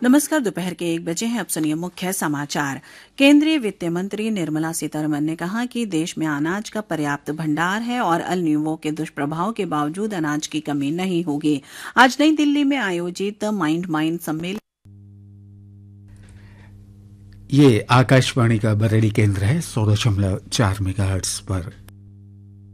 नमस्कार। दोपहर के 1 बजे हैं। अब सुनिए मुख्य समाचार। केंद्रीय वित्त मंत्री निर्मला सीतारमण ने कहा कि देश में अनाज का पर्याप्त भंडार है और अल नीनो के दुष्प्रभाव के बावजूद अनाज की कमी नहीं होगी। आज नई दिल्ली में आयोजित माइंड सम्मेलन। ये आकाशवाणी का बरेली केंद्र है 100.4 मेगाहर्ट्ज पर।